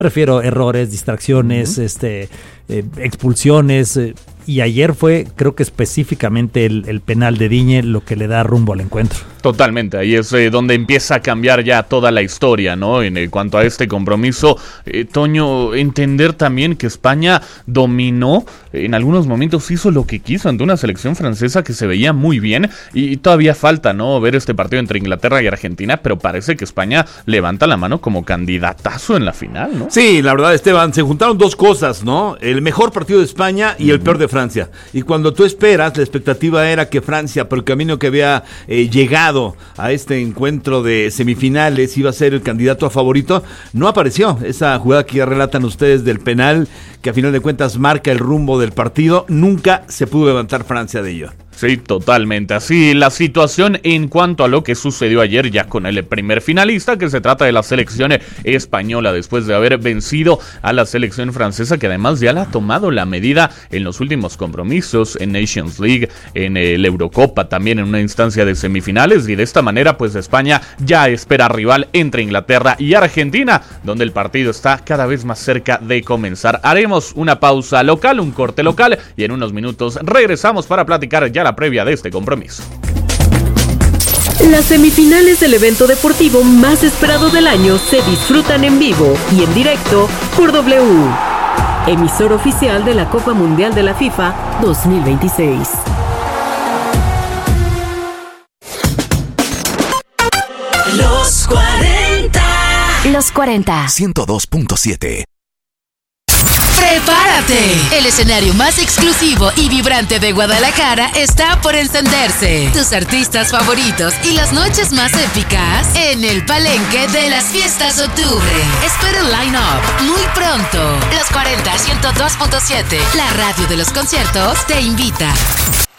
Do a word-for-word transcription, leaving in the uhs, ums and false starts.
Refiero errores, distracciones, uh-huh. este, eh, expulsiones. Eh, y ayer fue, creo que específicamente el, el penal de Digne lo que le da rumbo al encuentro. Totalmente, ahí es eh, donde empieza a cambiar ya toda la historia, ¿no? En eh, cuanto a este compromiso, eh, Toño, entender también que España dominó, eh, en algunos momentos hizo lo que quiso ante una selección francesa que se veía muy bien, y, y todavía falta, ¿no? Ver este partido entre Inglaterra y Argentina, pero parece que España levanta la mano como candidatazo en la final, ¿no? Sí, la verdad, Esteban, se juntaron dos cosas, ¿no? El mejor partido de España y uh-huh. el peor de Francia. Y cuando tú esperas, la expectativa era que Francia, por el camino que había eh, llegado a este encuentro de semifinales, iba a ser el candidato a favorito, no apareció. Esa jugada que ya relatan ustedes del penal, que a final de cuentas marca el rumbo del partido, nunca se pudo levantar Francia de ello. Sí, totalmente. Así la situación en cuanto a lo que sucedió ayer ya con el primer finalista, que se trata de la selección española, después de haber vencido a la selección francesa, que además ya la ha tomado la medida en los últimos compromisos, en Nations League, en el Eurocopa, también en una instancia de semifinales, y de esta manera pues España ya espera rival entre Inglaterra y Argentina, donde el partido está cada vez más cerca de comenzar. Haremos una pausa local, un corte local, y en unos minutos regresamos para platicar ya la previa de este compromiso. Las semifinales del evento deportivo más esperado del año se disfrutan en vivo y en directo por W, emisor oficial de la Copa Mundial de la FIFA dos mil veintiséis. Los cuarenta. Los cuarenta. ciento dos punto siete. ¡Prepárate! El escenario más exclusivo y vibrante de Guadalajara está por encenderse. Tus artistas favoritos y las noches más épicas en el Palenque de las Fiestas Octubre. Espera el line-up muy pronto. Los cuarenta, ciento dos punto siete, la radio de los conciertos, te invita.